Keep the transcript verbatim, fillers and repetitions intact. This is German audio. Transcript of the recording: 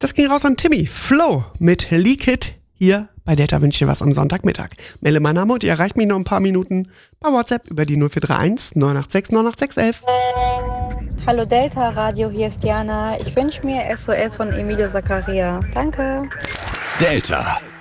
Das ging raus an Timmy. Flo mit Leak It hier bei Delta wünscht dir was am Sonntagmittag. Melde mein Name und ihr erreicht mich noch ein paar Minuten bei WhatsApp über die null vier drei eins neun acht sechs neun acht sechs eins eins. Hallo Delta Radio, hier ist Jana. Ich wünsche mir S O S von Emilio Zaccaria. Danke. Delta.